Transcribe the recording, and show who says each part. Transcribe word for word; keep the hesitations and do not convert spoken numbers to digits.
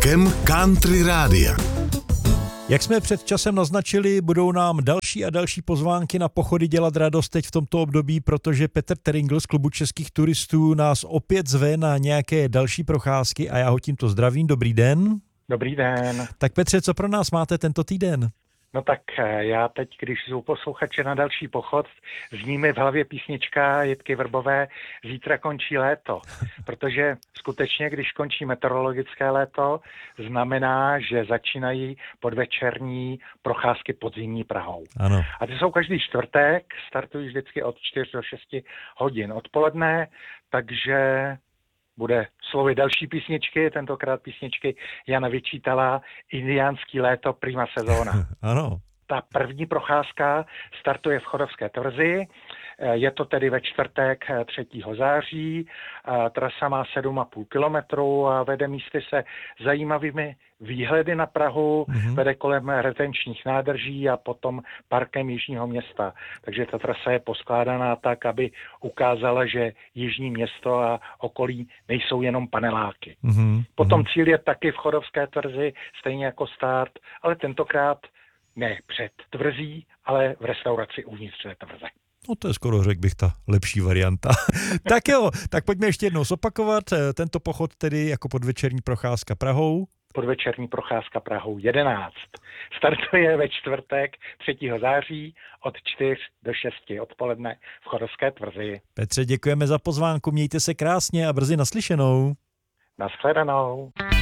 Speaker 1: vlakem Country Rádia.
Speaker 2: Jak jsme před časem naznačili, budou nám další a další pozvánky na pochody dělat radost teď v tomto období, protože Petr Teringl z Klubu českých turistů nás opět zve na nějaké další procházky a já ho tímto zdravím. Dobrý den.
Speaker 3: Dobrý den.
Speaker 2: Tak Petře, co pro nás máte tento týden?
Speaker 3: No tak já teď, když jsou posluchače na další pochod, zní mi v hlavě písnička Jitky Vrbové Zítra končí léto, protože skutečně, když končí meteorologické léto, znamená, že začínají podvečerní procházky podzimní Prahou.
Speaker 2: Ano.
Speaker 3: A ty jsou každý čtvrtek, startují vždycky od čtyř do šesti hodin odpoledne, takže bude slovy další písničky, tentokrát písničky Jana Vyčítala, Indiánský léto, prima sezóna.
Speaker 2: Ano.
Speaker 3: Ta první procházka startuje v Chodovské tvrzi, je to tedy ve čtvrtek třetího září, trasa má sedm a půl kilometru a vede místy se zajímavými výhledy na Prahu, mm-hmm. vede kolem retenčních nádrží a potom parkem Jižního Města. Takže ta trasa je poskládaná tak, aby ukázala, že Jižní Město a okolí nejsou jenom paneláky. Mm-hmm. Potom cíl je taky v Chodovské tvrzi, stejně jako start, ale tentokrát ne před tvrzí, ale v restauraci uvnitř té tvrze.
Speaker 2: No to je skoro, řekl bych, ta lepší varianta. Tak jo, tak pojďme ještě jednou zopakovat. Tento pochod tedy jako podvečerní procházka Prahou.
Speaker 3: Podvečerní procházka Prahou jedenáct. Startuje ve čtvrtek třetího září od čtyř do šesti odpoledne v Chodovské tvrzi.
Speaker 2: Petře, děkujeme za pozvánku, mějte se krásně a brzy naslyšenou.
Speaker 3: Naschledanou.